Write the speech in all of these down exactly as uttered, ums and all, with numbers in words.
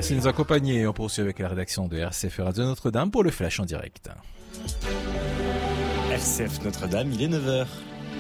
Merci de nous accompagner. On poursuit avec la rédaction de R C F Radio Notre-Dame pour le Flash en direct. R C F Notre-Dame, il est neuf heures.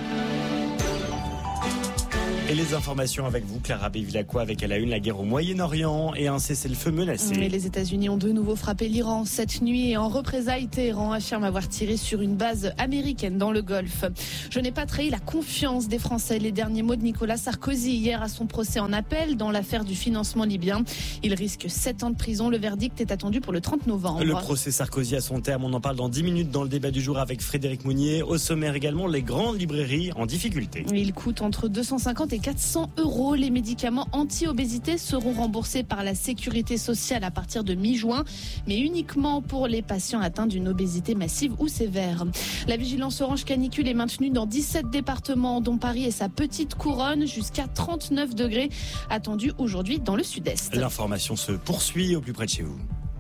Et les informations avec vous, Clara Bévilacqua, avec à la une la guerre au Moyen-Orient et un cessez-le-feu menacé. Mais les États-Unis ont de nouveau frappé l'Iran cette nuit et en représailles, Téhéran affirme avoir tiré sur une base américaine dans le Golfe. Je n'ai pas trahi la confiance des Français. Les derniers mots de Nicolas Sarkozy hier à son procès en appel dans l'affaire du financement libyen. Il risque sept ans de prison. Le verdict est attendu pour le trente novembre. Le procès Sarkozy à son terme. On en parle dans dix minutes dans le débat du jour avec Frédéric Mounier. Au sommaire également, les grandes librairies en difficulté. Il coûte entre deux cent cinquante et quatre cents euros. Les médicaments anti-obésité seront remboursés par la sécurité sociale à partir de mi-juin, mais uniquement pour les patients atteints d'une obésité massive ou sévère. La vigilance orange canicule est maintenue dans dix-sept départements, dont Paris et sa petite couronne, jusqu'à trente-neuf degrés attendus aujourd'hui dans le sud-est. L'information se poursuit au plus près de chez vous.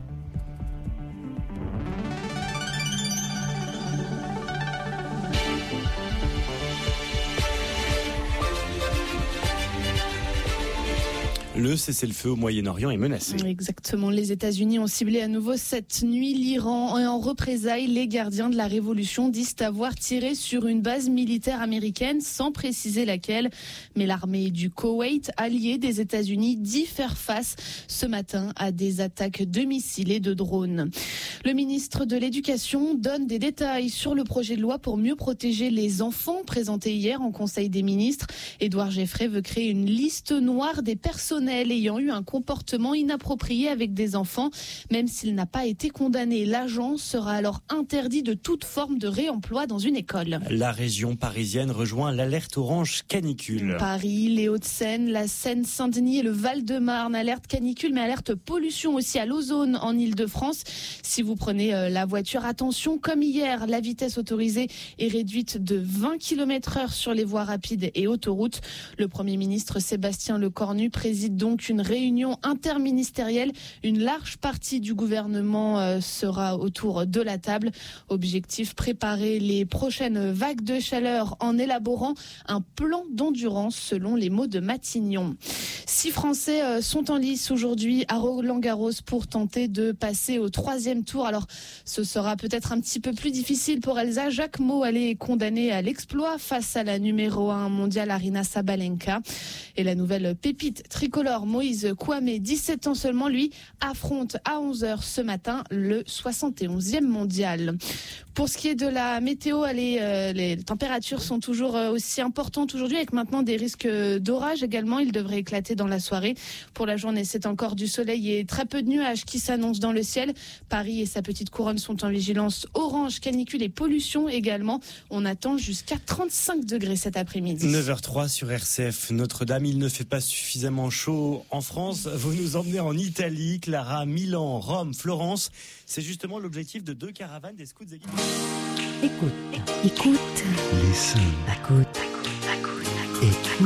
Le cessez-le-feu au Moyen-Orient est menacé. Exactement. Les États-Unis ont ciblé à nouveau cette nuit l'Iran. Et en représailles, les gardiens de la révolution disent avoir tiré sur une base militaire américaine, sans préciser laquelle. Mais l'armée du Koweït, alliée des États-Unis, dit faire face ce matin à des attaques de missiles et de drones. Le ministre de l'Éducation donne des détails sur le projet de loi pour mieux protéger les enfants, présenté hier en Conseil des ministres. Édouard Geffray veut créer une liste noire des personnes ayant eu un comportement inapproprié avec des enfants. Même s'il n'a pas été condamné, l'agent sera alors interdit de toute forme de réemploi dans une école. La région parisienne rejoint l'alerte orange canicule. Paris, les Hauts-de-Seine, la Seine-Saint-Denis et le Val-de-Marne. Alerte canicule, mais alerte pollution aussi à l'ozone en Ile-de-France. Si vous prenez la voiture, attention, comme hier, la vitesse autorisée est réduite de vingt kilomètres heure sur les voies rapides et autoroutes. Le Premier ministre Sébastien Lecornu préside donc une réunion interministérielle. Une large partie du gouvernement euh, sera autour de la table. Objectif, préparer les prochaines vagues de chaleur en élaborant un plan d'endurance selon les mots de Matignon. Six Français euh, sont en lice aujourd'hui à Roland-Garros pour tenter de passer au troisième tour. Alors, ce sera peut-être un petit peu plus difficile pour Elsa Jacquemot. Elle est condamnée à l'exploit face à la numéro un mondiale Aryna Sabalenka. Et la nouvelle pépite tricolore Moïse Kouamé, dix-sept ans seulement, lui, affronte à onze heures ce matin le soixante et onzième mondial. Pour ce qui est de la météo, les, euh, les températures sont toujours euh, aussi importantes aujourd'hui, avec maintenant des risques d'orage également. Il devrait éclater dans la soirée. Pour la journée, c'est encore du soleil et très peu de nuages qui s'annoncent dans le ciel. Paris et sa petite couronne sont en vigilance orange, canicule et pollution également. On attend jusqu'à trente-cinq degrés cet après-midi. neuf heures zéro trois sur R C F Notre-Dame. Il ne fait pas suffisamment chaud en France. Vous nous emmenez en Italie, Clara, Milan, Rome, Florence. C'est justement l'objectif de deux caravanes des scouts et guides. Écoute, écoute, listen, écoute,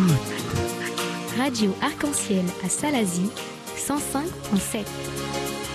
écoute. Radio Arc-en-Ciel à Salazie, cent cinq virgule sept.